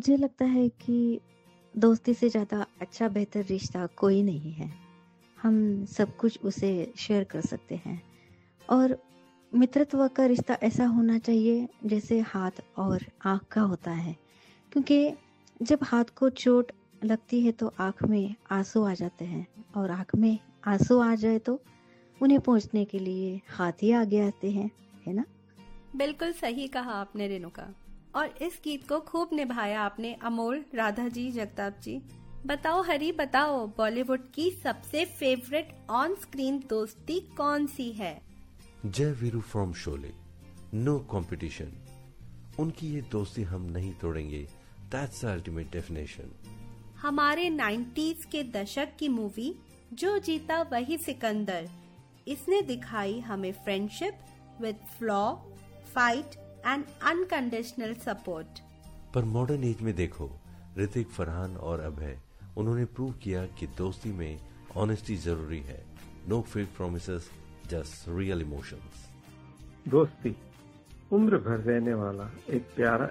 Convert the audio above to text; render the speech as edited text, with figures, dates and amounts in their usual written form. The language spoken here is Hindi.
मुझे लगता है कि दोस्ती से ज़्यादा अच्छा बेहतर रिश्ता कोई नहीं है। हम सब कुछ उसे शेयर कर सकते हैं और मित्रत्व का रिश्ता ऐसा होना चाहिए जैसे हाथ और आँख का होता है। क्योंकि जब हाथ को चोट लगती है तो आँख में आँसू आ जाते हैं और आँख में आँसू आ जाए तो उन्हें पहुँचने के लिए हाथ ही आगे आते हैं, है ना? बिल्कुल सही कहा आपने रेणुका। और इस गीत को खूब निभाया आपने अमोल, राधा जी, जगताप जी। बताओ हरी, बताओ बॉलीवुड की सबसे फेवरेट ऑन स्क्रीन दोस्ती कौन सी है? जय Veeru from Sholay, no competition. उनकी ये दोस्ती हम नहीं तोड़ेंगे, दैट्स द अल्टीमेट डेफिनेशन। हमारे 90s के दशक की मूवी जो जीता वही सिकंदर, इसने दिखाई हमें friendship with flaw, fight and unconditional support. पर मॉडर्न एज में देखो, ऋतिक, फरहान और अभय, उन्होंने प्रूव किया कि दोस्ती में ऑनेस्टी जरूरी है। No fake promises, just real emotions. दोस्ती उम्र भर रहने वाला एक प्यारा